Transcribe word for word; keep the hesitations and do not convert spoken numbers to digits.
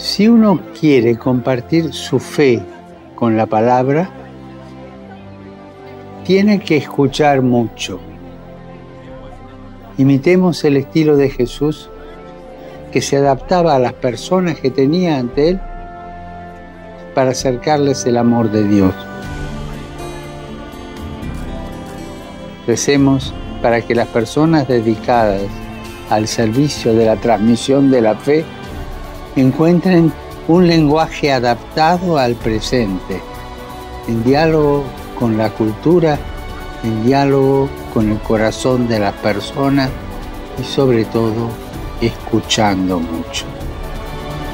Si uno quiere compartir su fe con la palabra, tiene que escuchar mucho. Imitemos el estilo de Jesús, que se adaptaba a las personas que tenía ante él para acercarles el amor de Dios. Recemos para que las personas dedicadas al servicio de la transmisión de la fe encuentren un lenguaje adaptado al presente, en diálogo con la cultura, en diálogo con el corazón de las personas y sobre todo escuchando mucho.